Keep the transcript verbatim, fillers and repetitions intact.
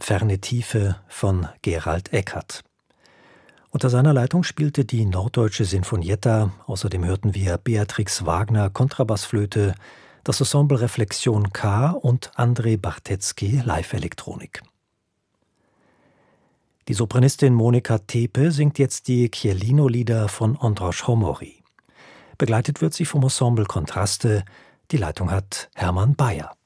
Ferne Tiefe von Gerald Eckert. Unter seiner Leitung spielte die Norddeutsche Sinfonietta, außerdem hörten wir Beatrix Wagner Kontrabassflöte, das Ensemble Reflexion K und Andrei Bartetzky Live-Elektronik. Die Sopranistin Monika Tepe singt jetzt die Chiellino-Lieder von Andras Homory. Begleitet wird sie vom Ensemble Kontraste. Die Leitung hat Hermann Bayer.